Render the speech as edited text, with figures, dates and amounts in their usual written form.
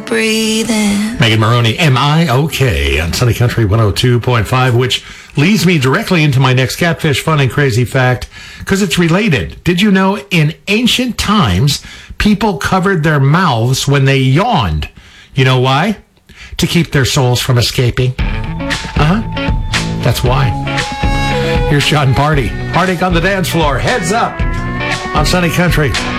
breathing. Megan Maroney, Am I Okay? On Sunny Country 102.5, which leads me directly into my next catfish fun and crazy fact, because it's related. Did you know in ancient times, people covered their mouths when they yawned? You know why? To keep their souls from escaping. That's why. Here's John Party. Heartache on the dance floor. Heads up on Sunny Country.